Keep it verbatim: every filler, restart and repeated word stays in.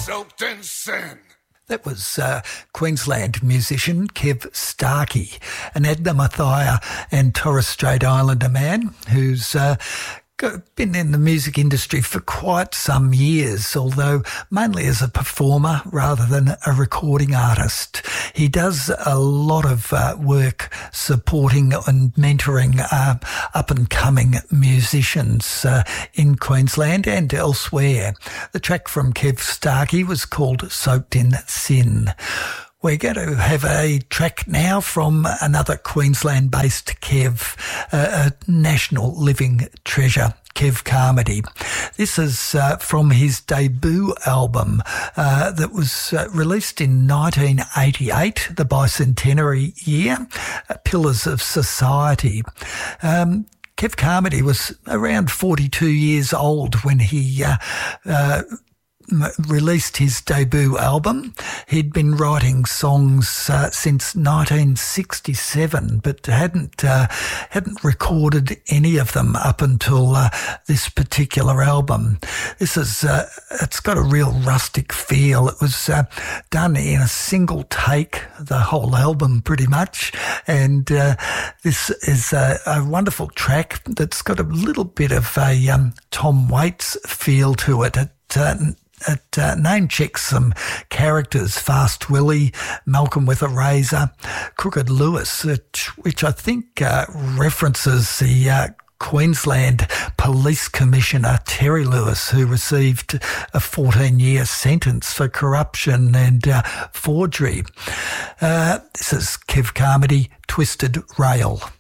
Soaked in sin. That was uh, Queensland musician Kev Starkey, an Edna Mathia and Torres Strait Islander man who's uh, been in the music industry for quite some years, although mainly as a performer rather than a recording artist. He does a lot of uh, work supporting and mentoring uh, up-and-coming musicians uh, in Queensland and elsewhere. The track from Kev Starkey was called Soaked in Sin. We're going to have a track now from another Queensland-based Kev, uh, a national living treasure, Kev Carmody. This is uh, from his debut album uh, that was uh, released in nineteen eighty-eight, the bicentenary year, uh, Pillars of Society. Um, Kev Carmody was around forty-two years old when he uh, uh, released his debut album. He'd been writing songs uh, since nineteen sixty-seven, but hadn't uh, hadn't recorded any of them up until uh, this particular album. This is uh, it's got a real rustic feel. It was uh, done in a single take, the whole album pretty much, and uh, this is a, a wonderful track that's got a little bit of a um, Tom Waits feel to it. It uh, It uh, name checks some characters: Fast Willie, Malcolm with a Razor, Crooked Lewis, which, which I think uh, references the uh, Queensland Police Commissioner Terry Lewis, who received a fourteen-year sentence for corruption and uh, forgery. Uh, this is Kev Carmody, Twisted Rail.